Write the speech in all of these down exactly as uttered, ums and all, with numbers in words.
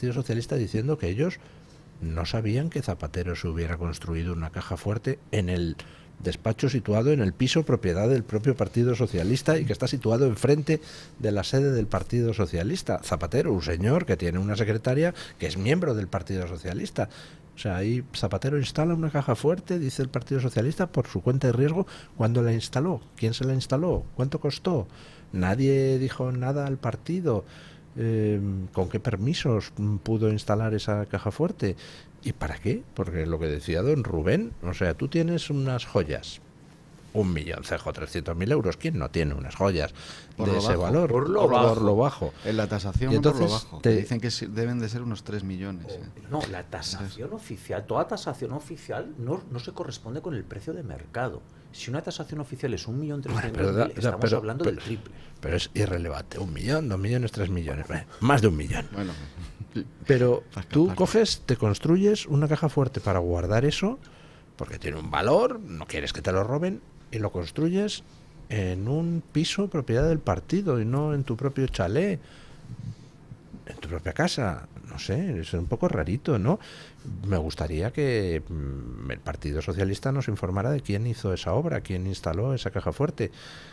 Partido Socialista diciendo que ellos no sabían que Zapatero se hubiera construido una caja fuerte en el despacho situado en el piso propiedad del propio Partido Socialista y que está situado enfrente de la sede del Partido Socialista. Zapatero, un señor que tiene una secretaria que es miembro del Partido Socialista. O sea, ahí Zapatero instala una caja fuerte, dice el Partido Socialista, por su cuenta de riesgo. ¿Cuándo la instaló? ¿Quién se la instaló? ¿Cuánto costó? Nadie dijo nada al partido. Eh, ¿Con qué permisos pudo instalar esa caja fuerte? ¿Y para qué? Porque lo que decía don Rubén, o sea, tú tienes unas joyas, un millón, cejo, trescientos mil euros. ¿Quién no tiene unas joyas por de lo ese bajo, valor? Por lo, por bajo. lo bajo. En la tasación y entonces, por lo bajo. Te... Dicen que deben de ser unos tres millones. ¿eh? No, la tasación entonces, oficial, toda tasación oficial no, no se corresponde con el precio de mercado. Si una tasación oficial es un millón trescientos mil, estamos pero, hablando pero, del triple. Pero es irrelevante. Un millón, dos millones, tres millones. Más de un millón. Bueno, pero tú coges, te construyes una caja fuerte para guardar eso, porque tiene un valor, no quieres que te lo roben, y lo construyes en un piso propiedad del partido y no en tu propio chalet, en tu propia casa. No sé, es un poco rarito, ¿no? Me gustaría que mmm, el Partido Socialista nos informara de quién hizo esa obra, quién instaló esa caja fuerte.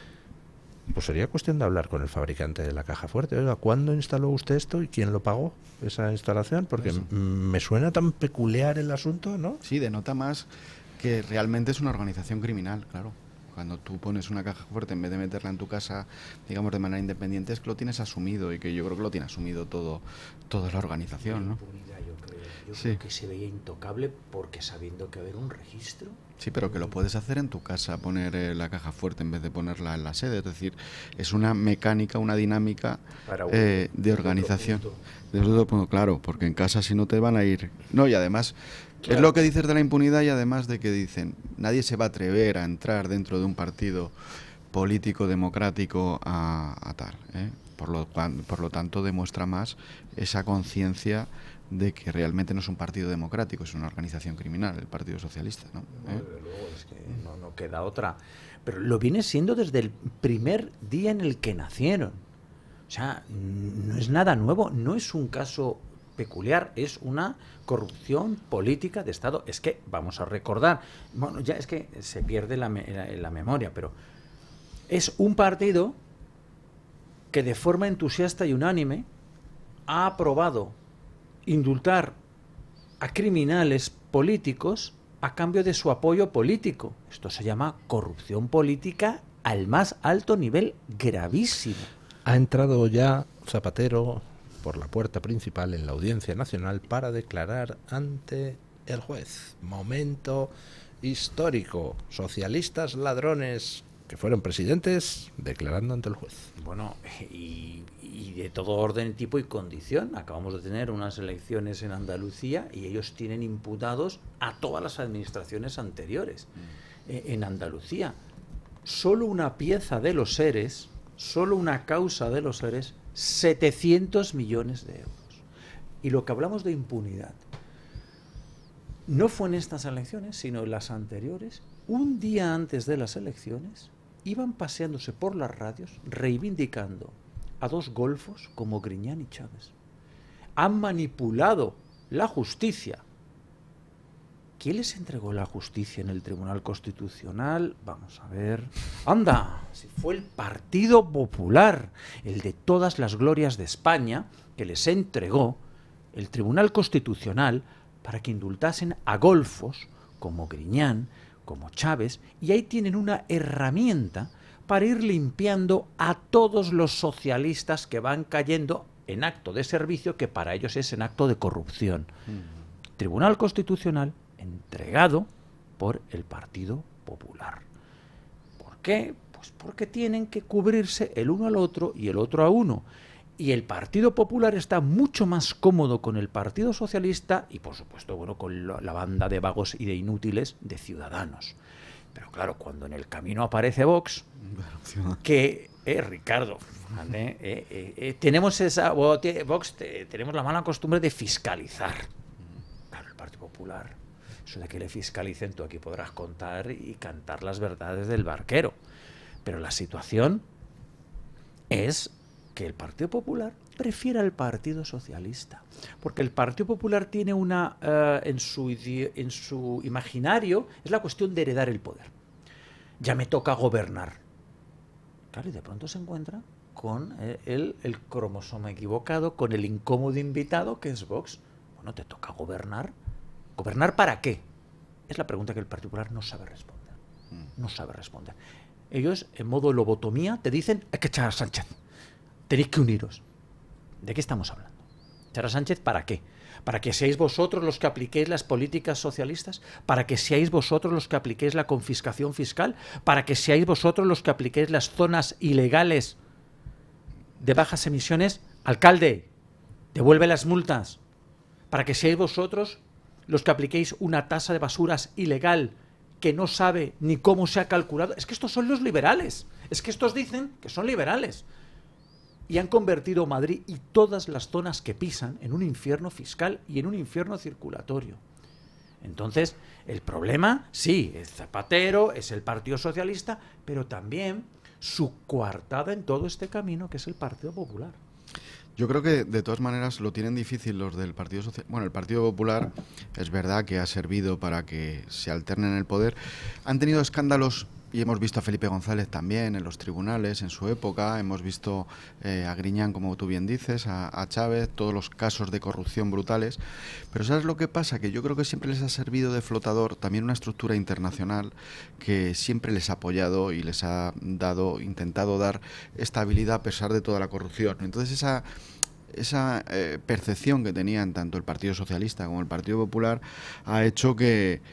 Pues sería cuestión de hablar con el fabricante de la caja fuerte. Oiga, ¿cuándo instaló usted esto y quién lo pagó, esa instalación? Porque Eso. me suena tan peculiar el asunto, ¿no? Sí, denota más que realmente es una organización criminal, claro. Cuando tú pones una caja fuerte, en vez de meterla en tu casa, digamos, de manera independiente, es que lo tienes asumido y que yo creo que lo tiene asumido todo toda la organización, ¿no? Yo creo, yo sí. creo que se veía intocable porque sabiendo que haber un registro... Sí, pero que lo puedes hacer en tu casa, poner eh, la caja fuerte en vez de ponerla en la sede. Es decir, es una mecánica, una dinámica eh, de organización. Desde otro punto, claro, porque en casa si no te van a ir... No, y además... Claro. Es lo que dices de la impunidad y además de que dicen, nadie se va a atrever a entrar dentro de un partido político democrático a, a tal. ¿eh? Por lo, por lo tanto, demuestra más esa conciencia de que realmente no es un partido democrático, es una organización criminal, el Partido Socialista. ¿no? No, ¿Eh? desde luego, es que no, no queda otra. Pero lo viene siendo desde el primer día en el que nacieron. O sea, no es nada nuevo, no es un caso peculiar, es una corrupción política de Estado. Es que, vamos a recordar, bueno, ya es que se pierde la, la, la memoria, pero es un partido que de forma entusiasta y unánime ha aprobado indultar a criminales políticos a cambio de su apoyo político. Esto se llama corrupción política al más alto nivel, gravísimo. Ha entrado ya Zapatero por la puerta principal en la Audiencia Nacional para declarar ante el juez. Momento histórico. Socialistas ladrones que fueron presidentes declarando ante el juez. Bueno, y, y de todo orden, tipo y condición. Acabamos de tener unas elecciones en Andalucía y ellos tienen imputados a todas las administraciones anteriores. Mm. Eh, en Andalucía, solo una pieza de los seres, solo una causa de los seres, setecientos millones de euros. Y lo que hablamos de impunidad no fue en estas elecciones, sino en las anteriores. Un día antes de las elecciones iban paseándose por las radios reivindicando a dos golfos como Griñán y Chávez. Han manipulado la justicia. ¿Quién les entregó la justicia en el Tribunal Constitucional? Vamos a ver. ¡Anda! Si fue el Partido Popular, el de todas las glorias de España, que les entregó el Tribunal Constitucional para que indultasen a golfos como Griñán, como Chávez, y ahí tienen una herramienta para ir limpiando a todos los socialistas que van cayendo en acto de servicio, que para ellos es en acto de corrupción. Mm. Tribunal Constitucional entregado por el Partido Popular. ¿Por qué? Pues porque tienen que cubrirse el uno al otro y el otro a uno. Y el Partido Popular está mucho más cómodo con el Partido Socialista y, por supuesto, bueno, con la banda de vagos y de inútiles de Ciudadanos. Pero claro, cuando en el camino aparece Vox, que, eh, Ricardo, ¿vale? eh, eh, eh, tenemos esa, Vox, te, tenemos la mala costumbre de fiscalizar. Claro, el Partido Popular, eso de que le fiscalicen, tú aquí podrás contar y cantar las verdades del barquero. Pero la situación es que el Partido Popular prefiere al Partido Socialista. Porque el Partido Popular tiene una, uh, en, su, en su imaginario, es la cuestión de heredar el poder. Ya me toca gobernar. Claro, y de pronto se encuentra con el, el cromosoma equivocado, con el incómodo invitado que es Vox. Bueno, te toca gobernar. ¿Gobernar para qué? Es la pregunta que el Partido Popular no sabe responder. No sabe responder. Ellos, en modo lobotomía, te dicen, hay que echar a Sánchez. Tenéis que uniros. ¿De qué estamos hablando? ¿Echar a Sánchez para qué? ¿Para que seáis vosotros los que apliquéis las políticas socialistas? ¿Para que seáis vosotros los que apliquéis la confiscación fiscal? ¿Para que seáis vosotros los que apliquéis las zonas ilegales de bajas emisiones? Alcalde, devuelve las multas. ¿Para que seáis vosotros los que apliquéis una tasa de basuras ilegal que no sabe ni cómo se ha calculado? Es que estos son los liberales. Es que estos dicen que son liberales. Y han convertido Madrid y todas las zonas que pisan en un infierno fiscal y en un infierno circulatorio. Entonces, el problema, sí, es Zapatero, es el Partido Socialista, pero también su coartada en todo este camino, que es el Partido Popular. Yo creo que de todas maneras lo tienen difícil los del Partido Social. Bueno, el Partido Popular es verdad que ha servido para que se alternen el poder. Han tenido escándalos, y hemos visto a Felipe González también en los tribunales en su época, hemos visto eh, a Griñán, como tú bien dices, a, a Chávez, todos los casos de corrupción brutales. Pero ¿sabes lo que pasa? Que yo creo que siempre les ha servido de flotador también una estructura internacional que siempre les ha apoyado y les ha dado, intentado dar estabilidad a pesar de toda la corrupción. Entonces esa... esa eh, percepción que tenían tanto el Partido Socialista como el Partido Popular ha hecho que,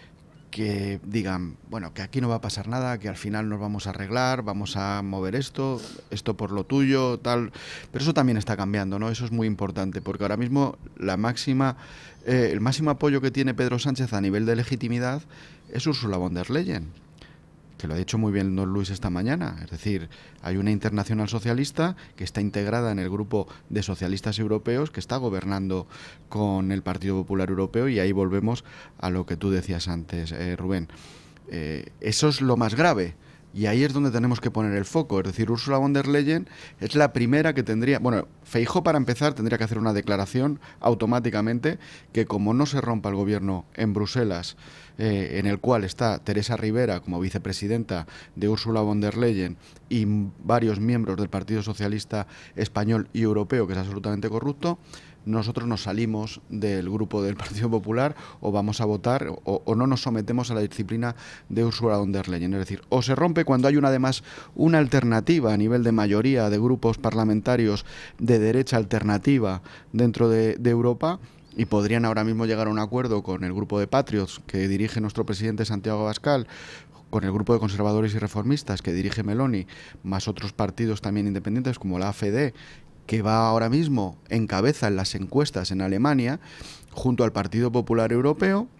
que digan, bueno, que aquí no va a pasar nada, que al final nos vamos a arreglar, vamos a mover esto, esto por lo tuyo, tal. Pero eso también está cambiando, ¿no? Eso es muy importante, porque ahora mismo la máxima, eh, el máximo apoyo que tiene Pedro Sánchez a nivel de legitimidad es Ursula von der Leyen, que lo ha dicho muy bien don Luis esta mañana. Es decir, hay una internacional socialista que está integrada en el grupo de socialistas europeos que está gobernando con el Partido Popular Europeo, y ahí volvemos a lo que tú decías antes, eh, Rubén. Eh, eso es lo más grave. Y ahí es donde tenemos que poner el foco. Es decir, Ursula von der Leyen es la primera que tendría... Bueno, Feijóo, para empezar, tendría que hacer una declaración automáticamente que, como no se rompa el gobierno en Bruselas, eh, en el cual está Teresa Rivera como vicepresidenta de Ursula von der Leyen y varios miembros del Partido Socialista Español y Europeo, que es absolutamente corrupto, nosotros nos salimos del grupo del Partido Popular o vamos a votar o, o no nos sometemos a la disciplina de Ursula von der Leyen. Es decir, o se rompe cuando hay una, además una alternativa a nivel de mayoría de grupos parlamentarios de derecha alternativa dentro de, de Europa, y podrían ahora mismo llegar a un acuerdo con el grupo de Patriots que dirige nuestro presidente Santiago Abascal, con el grupo de conservadores y reformistas que dirige Meloni, más otros partidos también independientes como la A F D, que va ahora mismo en cabeza en las encuestas en Alemania, junto al Partido Popular Europeo,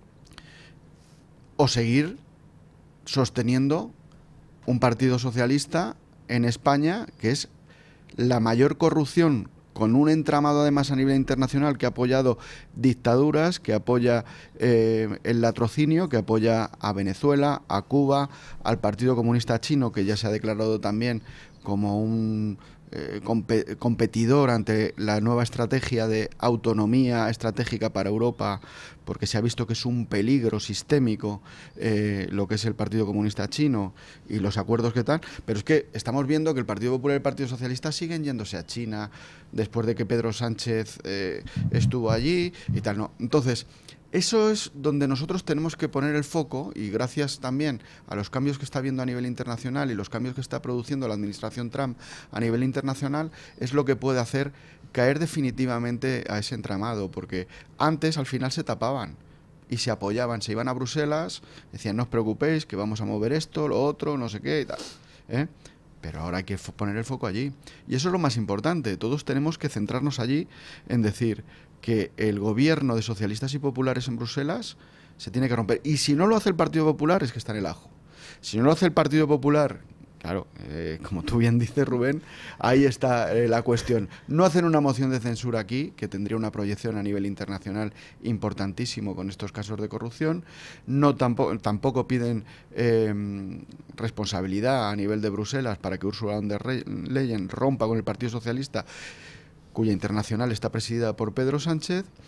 o seguir sosteniendo un partido socialista en España, que es la mayor corrupción, con un entramado además a nivel internacional que ha apoyado dictaduras, que apoya eh, el latrocinio, que apoya a Venezuela, a Cuba, al Partido Comunista Chino, que ya se ha declarado también como un eh, comp- competidor ante la nueva estrategia de autonomía estratégica para Europa, porque se ha visto que es un peligro sistémico eh, lo que es el Partido Comunista Chino y los acuerdos que tal. Pero es que estamos viendo que el Partido Popular y el Partido Socialista siguen yéndose a China después de que Pedro Sánchez eh, estuvo allí y tal, ¿no? Entonces, eso es donde nosotros tenemos que poner el foco, y gracias también a los cambios que está habiendo a nivel internacional y los cambios que está produciendo la administración Trump a nivel internacional, es lo que puede hacer caer definitivamente a ese entramado, porque antes al final se tapaban y se apoyaban, se iban a Bruselas, decían no os preocupéis que vamos a mover esto, lo otro, no sé qué y tal, ¿eh? Pero ahora hay que poner el foco allí, y eso es lo más importante. Todos tenemos que centrarnos allí en decir que el gobierno de socialistas y populares en Bruselas se tiene que romper, y si no lo hace el Partido Popular es que está en el ajo. Si no lo hace el Partido Popular Claro, eh, como tú bien dices, Rubén, ahí está eh, la cuestión. No hacen una moción de censura aquí, que tendría una proyección a nivel internacional importantísimo con estos casos de corrupción. No tampoco, tampoco piden eh, responsabilidad a nivel de Bruselas para que Ursula von der Leyen rompa con el Partido Socialista, cuya internacional está presidida por Pedro Sánchez.